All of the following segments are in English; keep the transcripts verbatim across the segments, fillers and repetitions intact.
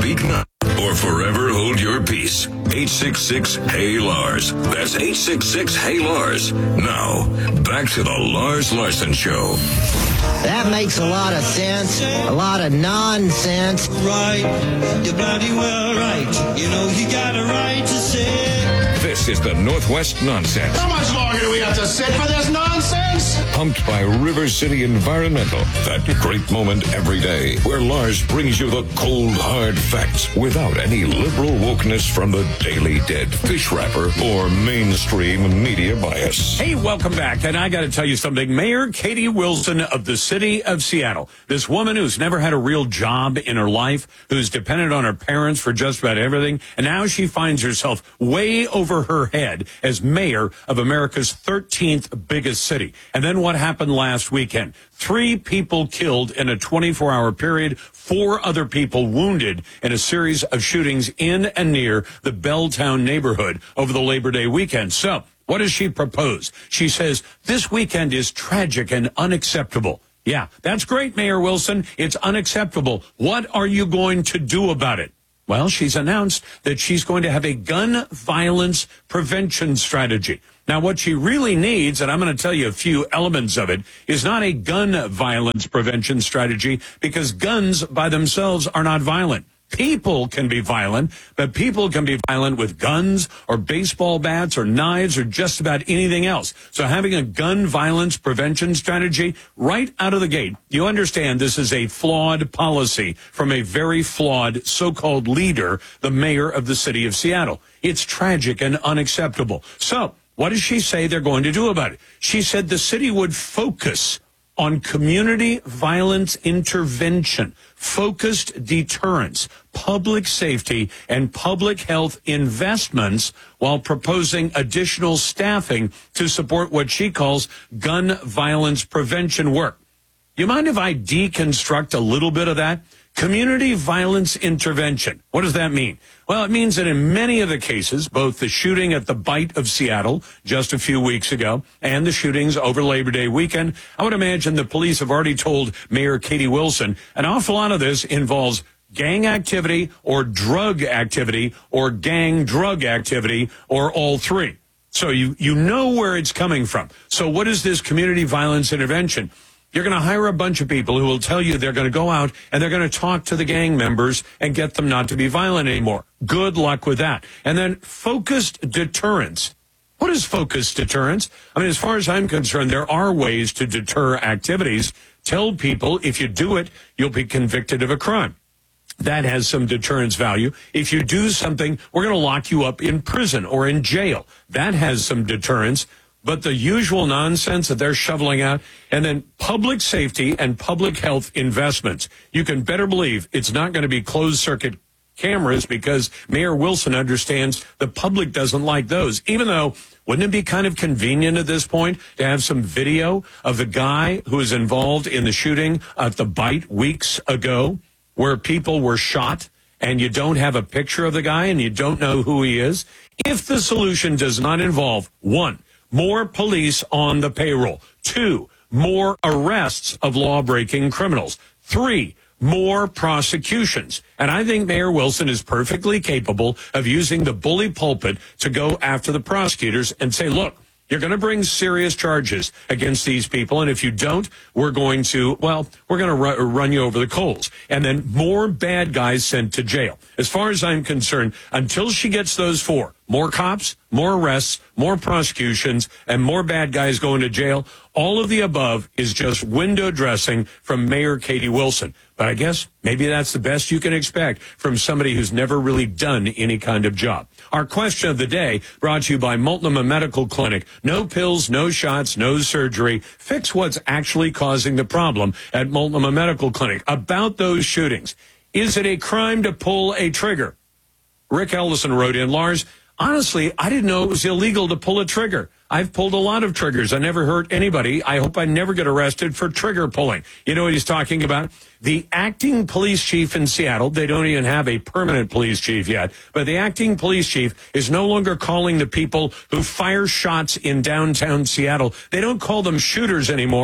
Speak now or forever hold your peace. eight six six, Hey Lars. That's eight six six, Hey Lars. Now, back to the Lars Larson Show. That makes a lot of sense. A lot of nonsense. Right. You're bloody well right. You know you got a right to say. This is the Northwest Nonsense. How much longer do we have to sit for this nonsense? Pumped by River City Environmental. That great moment every day where Lars brings you the cold, hard facts without any liberal wokeness from the Daily Dead, fish wrapper, or mainstream media bias. Hey, welcome back. And I got to tell you something. Mayor Katie Wilson of the city of Seattle, this woman who's never had a real job in her life, who's dependent on her parents for just about everything, and now she finds herself way over her head as mayor of America's thirteenth biggest city. And then what happened last weekend? Three people killed in a twenty-four hour period, four other people wounded in a series of shootings in and near the Belltown neighborhood over the Labor Day weekend. So, what does she propose? She says, this weekend is tragic and unacceptable. Yeah, that's great, Mayor Wilson. It's unacceptable. What are you going to do about it? Well, she's announced that she's going to have a gun violence prevention strategy. Now, what she really needs, and I'm going to tell you a few elements of it, is not a gun violence prevention strategy, because guns by themselves are not violent. People can be violent, but people can be violent with guns or baseball bats or knives or just about anything else. So having a gun violence prevention strategy right out of the gate, you understand this is a flawed policy from a very flawed so-called leader, the mayor of the city of Seattle. It's tragic and unacceptable. So what does she say they're going to do about it? She said the city would focus on community violence intervention, focused deterrence, public safety, and public health investments, while proposing additional staffing to support what she calls gun violence prevention work. You mind if I deconstruct a little bit of that? Community violence intervention. What does that mean? Well, it means that in many of the cases, both the shooting at the Bite of Seattle just a few weeks ago and the shootings over Labor Day weekend, I would imagine the police have already told Mayor Katie Wilson an awful lot of this involves gang activity or drug activity or gang drug activity or all three. So you, you know where it's coming from. So what is this community violence intervention? You're going to hire a bunch of people who will tell you they're going to go out and they're going to talk to the gang members and get them not to be violent anymore. Good luck with that. And then focused deterrence. What is focused deterrence? I mean, as far as I'm concerned, there are ways to deter activities. Tell people if you do it, you'll be convicted of a crime. That has some deterrence value. If you do something, we're going to lock you up in prison or in jail. That has some deterrence. But the usual nonsense that they're shoveling out, and then public safety and public health investments. You can better believe it's not going to be closed circuit cameras, because Mayor Wilson understands the public doesn't like those. Even though, wouldn't it be kind of convenient at this point to have some video of the guy who was involved in the shooting at the Bite weeks ago, where people were shot, and you don't have a picture of the guy and you don't know who he is? If the solution does not involve, one, more police on the payroll. Two, more arrests of law-breaking criminals. Three, more prosecutions. And I think Mayor Wilson is perfectly capable of using the bully pulpit to go after the prosecutors and say, look, you're going to bring serious charges against these people, and if you don't, we're going to, well, we're going to ru- run you over the coals. And then more bad guys sent to jail. As far as I'm concerned, until she gets those four, more cops, more arrests, more prosecutions, and more bad guys going to jail, all of the above is just window dressing from Mayor Katie Wilson. But I guess maybe that's the best you can expect from somebody who's never really done any kind of job. Our question of the day brought to you by Multnomah Medical Clinic. No pills, no shots, no surgery. Fix what's actually causing the problem at Multnomah Medical Clinic. About those shootings, is it a crime to pull a trigger? Rick Ellison wrote in, Lars, honestly, I didn't know it was illegal to pull a trigger. I've pulled a lot of triggers. I never hurt anybody. I hope I never get arrested for trigger pulling. You know what he's talking about? The acting police chief in Seattle, they don't even have a permanent police chief yet, but the acting police chief is no longer calling the people who fire shots in downtown Seattle. They don't call them shooters anymore.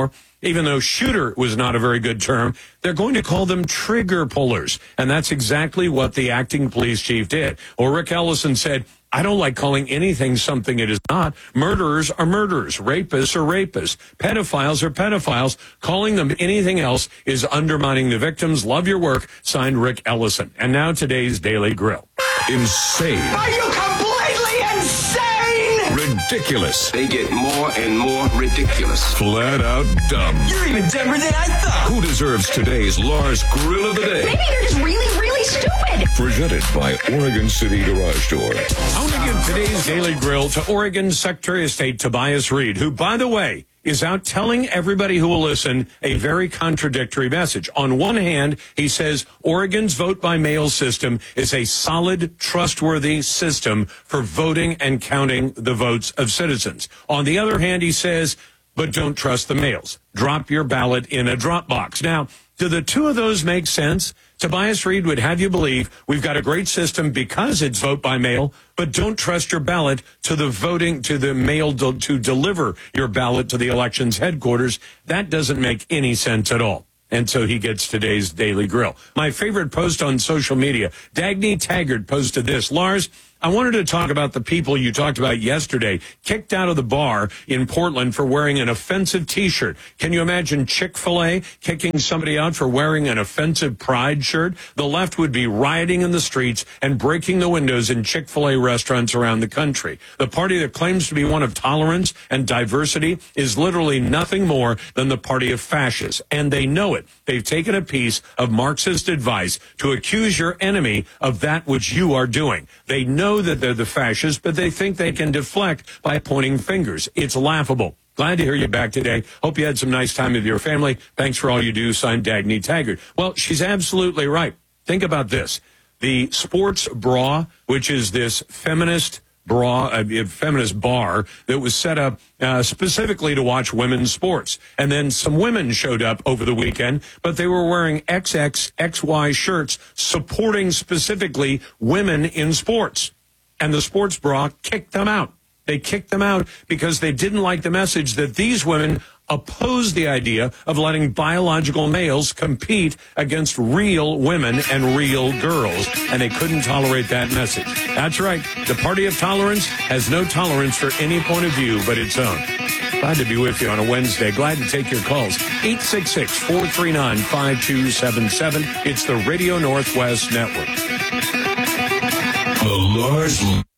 Even though shooter was not a very good term, they're going to call them trigger pullers. And that's exactly what the acting police chief did. Or Rick Ellison said, I don't like calling anything something it is not. Murderers are murderers. Rapists are rapists. Pedophiles are pedophiles. Calling them anything else is undermining the victims. Love your work. Signed, Rick Ellison. And now today's Daily Grill. Insane. Are you completely insane? Ridiculous. They get more and more ridiculous. Flat out dumb. You're even dumber than I thought. Who deserves today's Lars Grill of the Day? Maybe you're just really, really stupid. Presented by Oregon City Garage Door. I want to give today's Daily Grill to Oregon Secretary of State Tobias Reed, who, by the way, is out telling everybody who will listen a very contradictory message. On one hand, he says Oregon's vote-by-mail system is a solid, trustworthy system for voting and counting the votes of citizens. On the other hand, he says, but don't trust the mails. Drop your ballot in a drop box. Now, do the two of those make sense? Tobias Reed would have you believe we've got a great system because it's vote by mail, but don't trust your ballot to the voting, to the mail to, to deliver your ballot to the elections headquarters. That doesn't make any sense at all. And so he gets today's Daily Grill. My favorite post on social media, Dagny Taggart posted this. Lars, I wanted to talk about the people you talked about yesterday, kicked out of the bar in Portland for wearing an offensive T-shirt. Can you imagine Chick-fil-A kicking somebody out for wearing an offensive Pride shirt? The left would be rioting in the streets and breaking the windows in Chick-fil-A restaurants around the country. The party that claims to be one of tolerance and diversity is literally nothing more than the party of fascists, and they know it. They've taken a piece of Marxist advice to accuse your enemy of that which you are doing. They know that they're the fascists, but they think they can deflect by pointing fingers. It's laughable. Glad to hear you back today. Hope you had some nice time with your family. Thanks for all you do. Signed, Dagny Taggart. Well, she's absolutely right. Think about this. The sports bra, which is this feminist bra, a feminist bar that was set up uh, specifically to watch women's sports. And then some women showed up over the weekend, but they were wearing X X X Y shirts supporting specifically women in sports. And the sports bra kicked them out. They kicked them out because they didn't like the message that these women opposed the idea of letting biological males compete against real women and real girls, and they couldn't tolerate that message. That's right. The party of tolerance has no tolerance for any point of view but its own. Glad to be with you on a Wednesday. Glad to take your calls. eight six six, four three nine, five two seven seven. It's the Radio Northwest Network. The Lars